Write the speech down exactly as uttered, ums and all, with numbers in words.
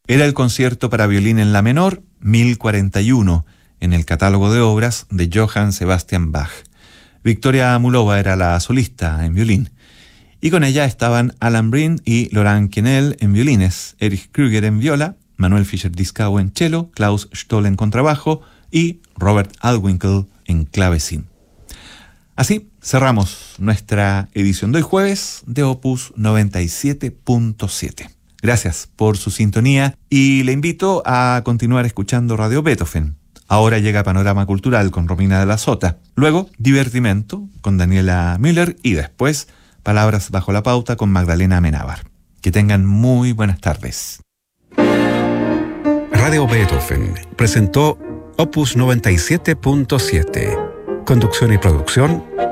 Era el concierto para violín en la menor, mil cuarenta y uno, en el catálogo de obras de Johann Sebastian Bach. Victoria Amulova era la solista en violín, y con ella estaban Alan Breen y Laurent Kienel en violines, Erich Krüger en viola, Manuel Fischer-Dieskau en cello, Klaus Stoll en contrabajo y Robert Altwinkel en clavecín. Así cerramos nuestra edición de hoy jueves de Opus noventa y siete punto siete. Gracias por su sintonía y le invito a continuar escuchando Radio Beethoven. Ahora llega Panorama Cultural con Romina de la Sota, luego Divertimento con Daniela Müller y después Palabras bajo la pauta con Magdalena Amenábar. Que tengan muy buenas tardes. Radio Beethoven presentó Opus noventa y siete punto siete. Conducción y producción